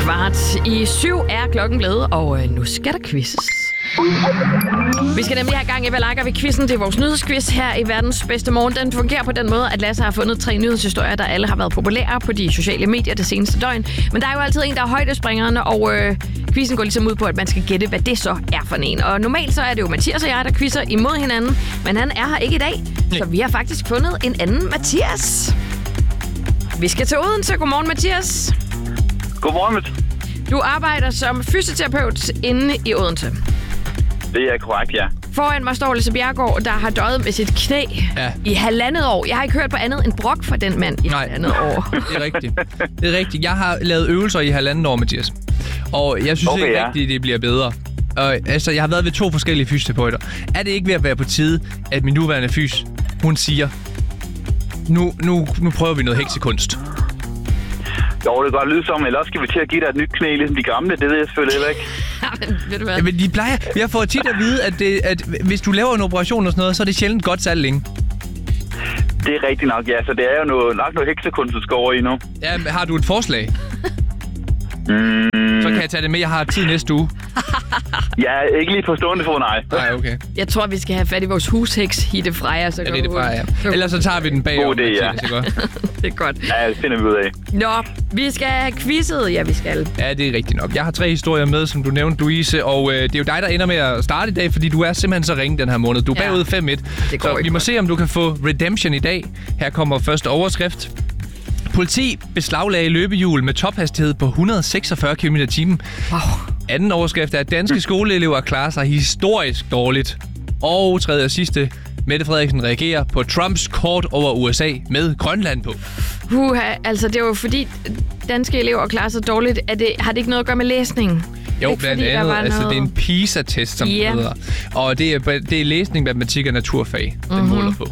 6:15 er klokken blevet, og nu skal der quizzes. Vi skal nemlig have gang i, hvad liker vi quizzen. Det er vores nyhedsquiz her i Verdens Bedste Morgen. Den fungerer på den måde, at Lasse har fundet 3 nyhedshistorier, der alle har været populære på de sociale medier det seneste døgn. Men der er jo altid en, der er højdespringeren, og quizzen går ligesom ud på, at man skal gætte, hvad det så er for en. Og normalt så er det jo Mathias og jeg, der quizzer imod hinanden, men han er her ikke i dag, så vi har faktisk fundet en anden Mathias. Vi skal til Odense. Godmorgen, Mathias. Godmorgen, Matt. Du arbejder som fysioterapeut inde i Odense. Det er korrekt, ja. Foran mig står Lasse Bjerregaard, der har døjet med sit knæ i 1,5 år. Jeg har ikke hørt på andet end brok for den mand i 1,5 år. Det er rigtigt. Det er rigtigt. Jeg har lavet øvelser i 1,5 år, Mathias. Og jeg synes ikke rigtigt, det bliver bedre. Og, altså, jeg har været ved 2 forskellige fysioterapeuter. Er det ikke ved at være på tide, at min nuværende fys, hun siger, nu prøver vi noget heksekunst? Jo, det kan godt lyde som, eller også skal vi til at give dig et nyt knæ, ligesom de gamle. Det ved jeg selvfølgelig heller ikke. Men ved du hvad? Jamen, de plejer. Jeg får tit at vide, at hvis du laver en operation og sådan noget, så er det sjældent godt særlig længe. Det er rigtigt nok, ja. Så det er jo nok noget heksekunst, du skal over i nu. Ja, har du et forslag? Så kan jeg tage det med. Jeg har tid næste uge. Ja, ikke lige på stående fod, nej. Nej, okay. Jeg tror, vi skal have fat i vores husheks, Hitte Freja. Så ja, det er det Freja, ja. Ellers så tager vi den bagom. Det er det er godt. Ja, det finder vi ud af. Nå, vi skal have quizet. Ja, vi skal. Ja, det er rigtigt nok. Jeg har 3 historier med, som du nævnte, Louise. Og det er jo dig, der ender med at starte i dag, fordi du er simpelthen så ringe den her måned. Du er bagud 5-1. Så vi må se, om du kan få redemption i dag. Her kommer første overskrift. Politi beslaglagde løbehjul med tophastighed på 146 km/t. Wow. Anden overskrift er, at danske skoleelever klarer sig historisk dårligt. Og tredje og sidste, Mette Frederiksen reagerer på Trumps kort over USA med Grønland på. Altså det er jo fordi danske elever klarer sig dårligt. Har det ikke noget at gøre med læsning? Jo, blandt andet. Altså, det er en PISA-test, som det hedder. Og det er læsning, matematik og naturfag, den måler på.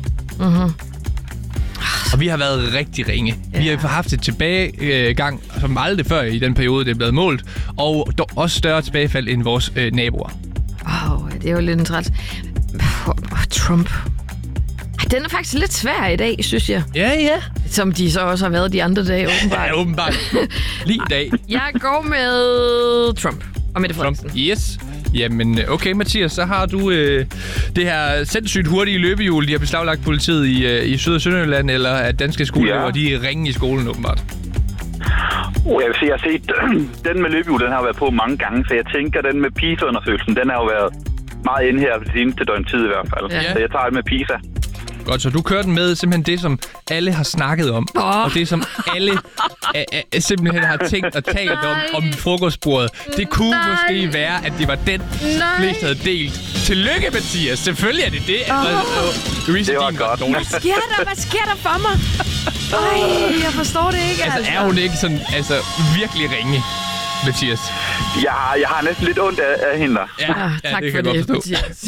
Og vi har været rigtig ringe. Ja. Vi har haft et tilbagegang, som aldrig før i den periode, det er blevet målt. Og også større tilbagefald end vores naboer. Wow, det er jo lidt en træt. Trump. Den er faktisk lidt svær i dag, synes jeg. Ja. Som de så også har været de andre dage, åbenbart. Ja, åbenbart. Lige i dag. Jeg går med Trump og Mette Frederiksen. Yes. Jamen, okay, Mathias, så har du det her sindssygt hurtige løbehjul, de har beslaglagt politiet i Syd- og Sønderjylland, eller at danske skoleelever, de er ringe i skolen, åbenbart. Jeg vil sige, jeg har set den med løbehjul, den har været på mange gange, så jeg tænker, den med PISA-undersøgelsen, den har jo været meget inde her det seneste døgn tid i hvert fald. Ja. Så jeg tager det med PISA. Godt, så du kører den med simpelthen det, som alle har snakket om, og det, som alle simpelthen har tænkt og talt om frokostbordet. Det kunne måske være, at det var den, flest havde delt. Tillykke, Mathias. Selvfølgelig er det det. Det var godt. Hvad sker der for mig? Jeg forstår det ikke, altså. Er hun ikke sådan, virkelig ringe, Mathias? Jeg har næsten lidt ondt af hende. Ja, tak det for det, Mathias.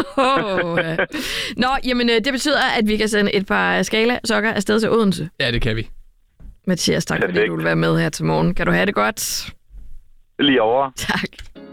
Nå, jamen det betyder, at vi kan sende et par Scala-sokker afsted til Odense. Ja, det kan vi. Mathias, tak fordi du vil være med her til morgen. Kan du have det godt? Lige over. Tak.